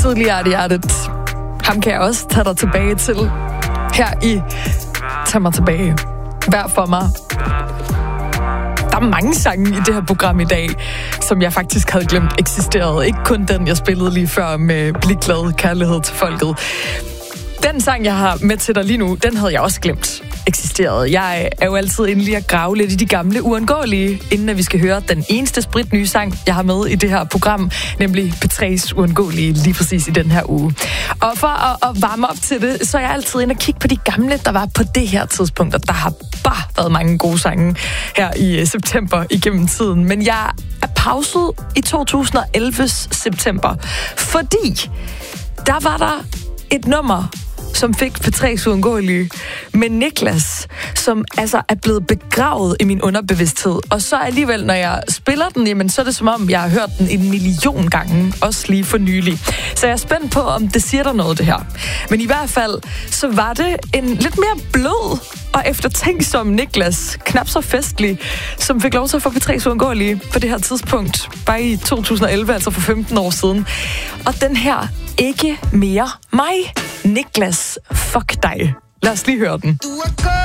tidligere i hjertet. Ham kan jeg også tage dig tilbage til. Her i Tag mig tilbage. Vær for mig. Der er mange sange i det her program i dag, som jeg faktisk havde glemt eksisterede. Ikke kun den, jeg spillede lige før med Bliv glad, kærlighed til folket. Den sang, jeg har med til dig lige nu, den havde jeg også glemt eksisterede. Jeg er jo altid inde lige at grave lidt i de gamle uundgåelige, inden at vi skal høre den eneste spritnye sang, jeg har med i det her program, nemlig P3's uundgåelige lige præcis i den her uge. Og for at varme op til det, så er jeg altid inde og kigge på de gamle, der var på det her tidspunkt, og der har bare været mange gode sange her i september igennem tiden. Men jeg er pauset i 2011's september, fordi der var der et nummer, som fik P3's uundgåelige med Niklas, som altså er blevet begravet i min underbevidsthed. Og så alligevel, når jeg spiller den, jamen, så er det som om, jeg har hørt den 1 million gange, også lige for nylig. Så jeg er spændt på, om det siger der noget, det her. Men i hvert fald, så var det en lidt mere blød og eftertænksom Niklas, knap så festlig, som fik lov til at få P3's uundgåelige på det her tidspunkt, bare i 2011, altså for 15 år siden. Og den her, Ikke mere mig, Niklas, fuck dig. Lad os lige høre den.